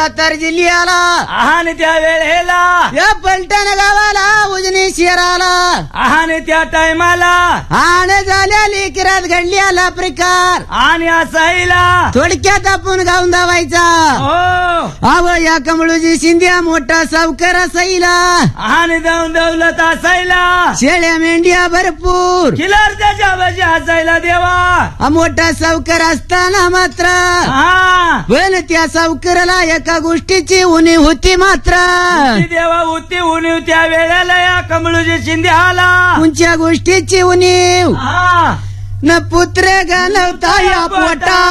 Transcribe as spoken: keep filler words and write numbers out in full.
सातारा जिल्ह्याला आणि त्या वेळेला या पलटण गावाला उजनी शिराला आणि त्या टायमाला आणि झाल्या लेकरात घडल्याला प्रकार आणि असायला थोडक्यात आपण गाऊन दावायचा हो अव या कमळूजी शिंद्या मोठा सावकार असायला आणि दौन दौलत असायला शेळ्या मेंढ्या भरपूर खिलार त्याच्या बाजी असायला देवा हा मोठा सावकार असताना मात्र हा पण त्या सावकाराला एका गोष्टीची उणी होती मात्र ती देवा होती उणीव त्या वेळेला या कमळूजी शिंदे आला कोणत्या गोष्टीची उणीव हा न पुत्र घालवता या पोटा